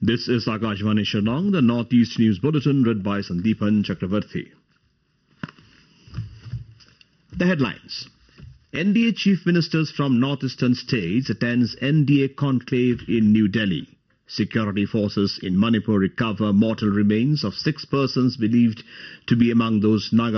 This is Akashvani Shillong, the Northeast News Bulletin read by Sandeepan Chakravarthi. The headlines. NDA Chief Ministers from Northeastern states attends NDA conclave in New Delhi. Security forces in Manipur recover mortal remains of 6 persons believed to be among those Naga